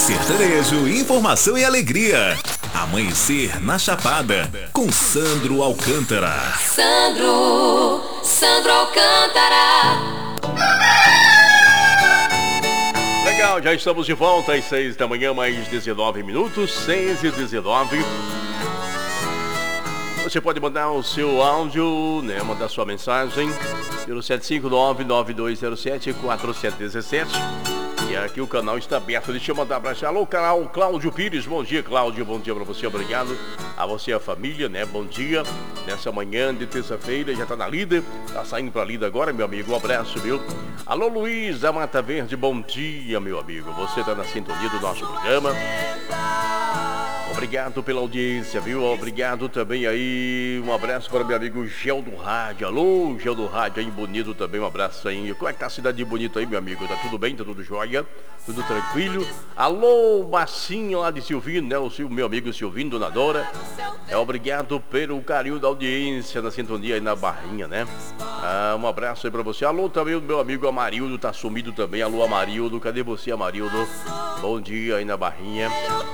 Sertanejo, informação e alegria. Amanhecer na Chapada, com Sandro Alcântara. Sandro Alcântara. Legal, já estamos de volta às 6 da manhã, mais 19 minutos, 6h19. Você pode mandar o seu áudio, né? Mandar sua mensagem pelo 759-9207-4717. E aqui o canal está aberto. Deixa eu mandar um abraço. Alô, canal Cláudio Pires. Bom dia, Cláudio. Bom dia para você. Obrigado a você e a família, né? Bom dia. Nessa manhã de terça-feira, já tá na lida. Tá saindo pra lida agora, meu amigo. Um abraço, viu? Alô, Luiz da Mata Verde. Bom dia, meu amigo. Você tá na sintonia do nosso programa. Obrigado pela audiência, viu? Obrigado também aí. Um abraço para meu amigo Gel do Rádio. Alô, Gel do Rádio aí, bonito também. Um abraço aí. Como é que tá a cidade de Bonito aí, meu amigo? Tá tudo bem? Tá tudo jóia? Tudo tranquilo? Alô, Massinho lá de Silvino, né? O meu amigo Silvino, dona Dora. Obrigado pelo carinho da audiência na sintonia aí na Barrinha, né? Um abraço aí pra você. Alô, também o meu amigo Amarildo, tá sumido também. Alô, Amarildo. Cadê você, Amarildo? Bom dia aí na Barrinha.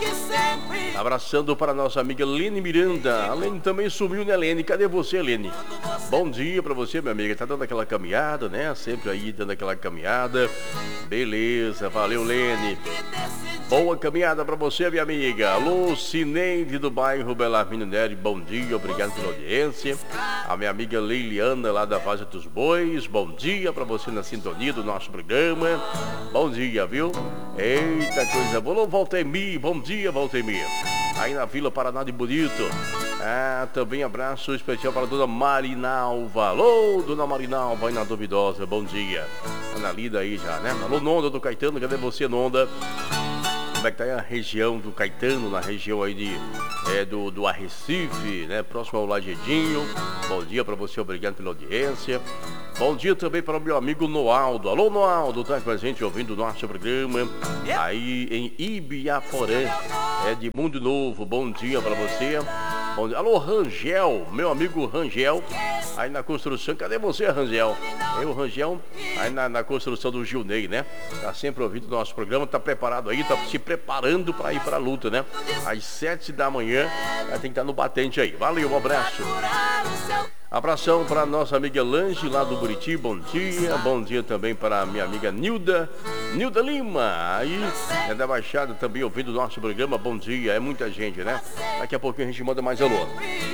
Abraçando para a nossa amiga Lene Miranda. A Lene também sumiu, né, Lene? Cadê você, Lene? Bom dia pra você, minha amiga. Tá dando aquela caminhada, né? Sempre aí dando aquela caminhada. Beleza, valeu, Lene. Boa caminhada pra você, minha amiga. Alô, Cineide do bairro Belarmino Neri. Bom dia, obrigado pela audiência. A minha amiga Leiliana lá da Vaza dos Bois. Bom dia pra você na sintonia do nosso programa. Bom dia, viu? Eita, coisa boa. Valtemir, bom dia, Valtemir. Aí na Vila Paraná de Bonito. Também abraço especial para a dona Marinalva. Alô, dona Marinalva, aí na Duvidosa, bom dia. Tá na lida aí já, né? Alô, Nonda do Caetano, cadê você, Nonda? Como é que tá aí a região do Caetano, na região aí do Arrecife, né? Próximo ao Lagedinho. Bom dia para você, obrigado pela audiência. Bom dia também para o meu amigo Noaldo. Alô, Noaldo, tá com a gente ouvindo o nosso programa aí em Ibiaporã, de Mundo Novo. Bom dia para você. Bom dia. Alô, Rangel, meu amigo Rangel, aí na construção. Cadê você, Rangel? O Rangel, aí na construção do Gilney, né? Tá sempre ouvindo o nosso programa, tá preparado aí, tá se preparando para ir para a luta, né? Às 7 da manhã, tem que estar no batente aí. Valeu, um abraço. Abração para nossa amiga Lange lá do Buriti, bom dia. Bom dia também para a minha amiga Nilda Lima, aí é da Baixada também ouvindo o nosso programa, bom dia. É muita gente, né? Daqui a pouquinho a gente manda mais alô.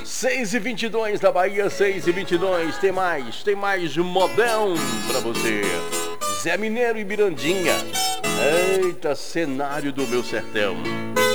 6h22 da Bahia, 6h22, tem mais modão para você. Zé Mineiro e Mirandinha. Eita, cenário do meu sertão.